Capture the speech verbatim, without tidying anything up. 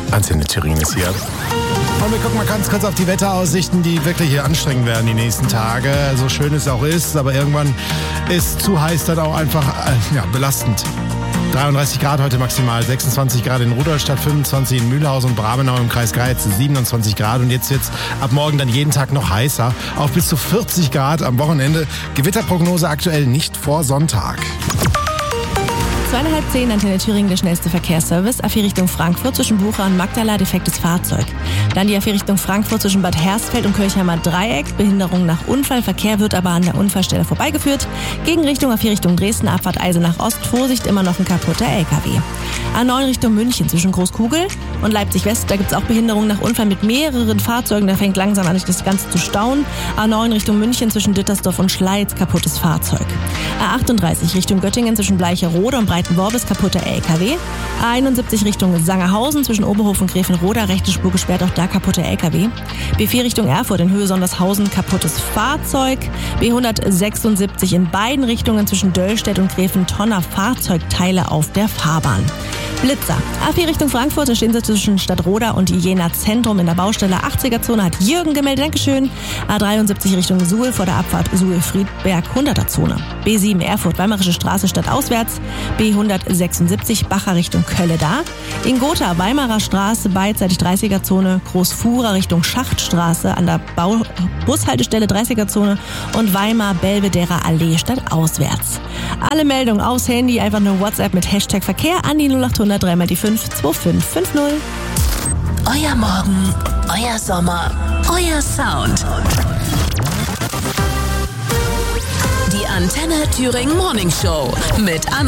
Antenne Thüringen ist hier. Und wir gucken mal ganz kurz auf die Wetteraussichten, die wirklich hier anstrengend werden die nächsten Tage. So schön es auch ist, aber irgendwann ist zu heiß dann auch einfach äh, ja, belastend. dreiunddreißig Grad heute maximal, sechsundzwanzig Grad in Rudolstadt, fünfundzwanzig in Mühlhausen und Brabenau im Kreis Greiz, siebenundzwanzig Grad. Und jetzt wird's ab morgen dann jeden Tag noch heißer, auf bis zu vierzig Grad am Wochenende. Gewitterprognose aktuell nicht vor Sonntag. Zweieinhalb zehn, Antenne Thüringen, der schnellste Verkehrsservice. A vier Richtung Frankfurt zwischen Bucha und Magdala, defektes Fahrzeug. Dann die A vier Richtung Frankfurt zwischen Bad Hersfeld und Kirchheimer Dreieck. Behinderung nach Unfall. Verkehr wird aber an der Unfallstelle vorbeigeführt. Gegenrichtung A vier Richtung Dresden, Abfahrt Eisenach Ost. Vorsicht, immer noch ein kaputter L K W. A neun Richtung München zwischen Großkugel und Leipzig West. Da gibt's auch Behinderung nach Unfall mit mehreren Fahrzeugen. Da fängt langsam an, das Ganze zu stauen. A neun Richtung München zwischen Dittersdorf und Schleiz. Kaputtes Fahrzeug. A achtunddreißig Richtung Göttingen zwischen Bleicherode und Breitenworbis, kaputter L K W. A einundsiebzig Richtung Sangerhausen zwischen Oberhof und Gräfenroda, rechte Spur gesperrt, auch da kaputter L K W. B vier Richtung Erfurt in Höhe Sondershausen, kaputtes Fahrzeug. B hundertsechsundsiebzig in beiden Richtungen zwischen Döllstedt und Gräfentonner, Fahrzeugteile auf der Fahrbahn. Blitzer. A vier Richtung Frankfurt, da stehen sie zwischen Stadtroda und Jena Zentrum in der Baustelle. achtziger-Zone hat Jürgen gemeldet, Dankeschön. A dreiundsiebzig Richtung Suhl vor der Abfahrt Suhl-Friedberg, hunderter-Zone. B sieben Erfurt, Weimarische Straße stadtauswärts. B hundertsechsundsiebzig Bacher Richtung Kölle da. In Gotha, Weimarer Straße, beidseitig dreißiger-Zone. Großfuhrer Richtung Schachtstraße an der Bau- Bushaltestelle dreißiger-Zone. Und Weimar, Belvederer Allee stadtauswärts. Alle Meldungen aufs Handy, einfach eine WhatsApp mit Hashtag Verkehr an die null acht hundert drei mal die fünf zwei fünf fünf null. Euer Morgen, euer Sommer, euer Sound. Die Antenne Thüringen Morning Show mit Anna